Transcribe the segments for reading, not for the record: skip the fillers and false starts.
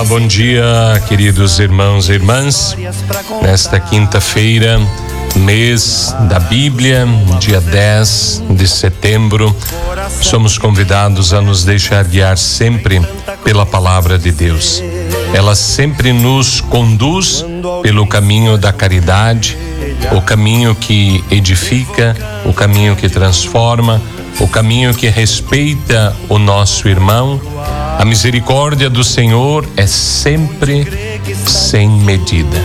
Olá, bom dia, queridos irmãos e irmãs. Nesta quinta-feira, mês da Bíblia, dia 10 de setembro, somos convidados a nos deixar guiar sempre pela palavra de Deus. Ela sempre nos conduz pelo caminho da caridade, o caminho que edifica, o caminho que transforma, o caminho que respeita o nosso irmão. A misericórdia do Senhor é sempre sem medida.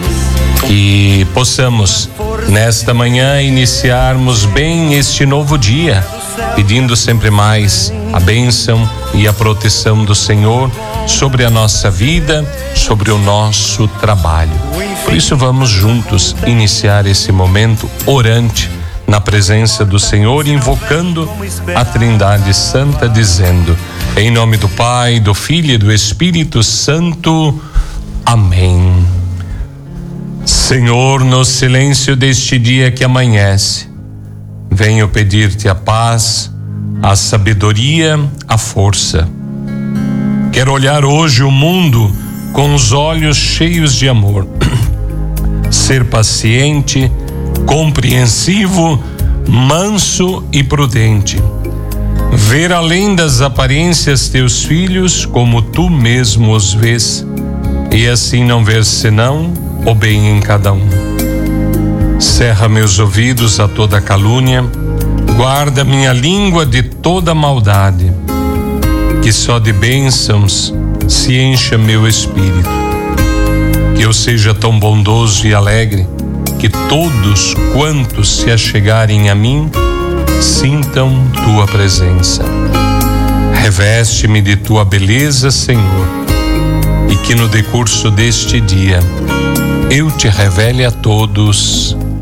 Que possamos, nesta manhã, iniciarmos bem este novo dia, pedindo sempre mais a bênção e a proteção do Senhor sobre a nossa vida, sobre o nosso trabalho. Por isso, vamos juntos iniciar esse momento orante na presença do Senhor, invocando a Trindade Santa, dizendo: em nome do Pai, do Filho e do Espírito Santo. Amém. Senhor, no silêncio deste dia que amanhece, venho pedir-te a paz, a sabedoria, a força. Quero olhar hoje o mundo com os olhos cheios de amor, ser paciente, compreensivo, manso e prudente. Ver além das aparências teus filhos como tu mesmo os vês, e assim não ver senão o bem em cada um. Cerra meus ouvidos a toda calúnia, guarda minha língua de toda maldade, que só de bênçãos se encha meu espírito. Que eu seja tão bondoso e alegre, que todos quantos se achegarem a mim sintam tua presença. Reveste-me de tua beleza, Senhor, e que no decurso deste dia eu te revele a todos.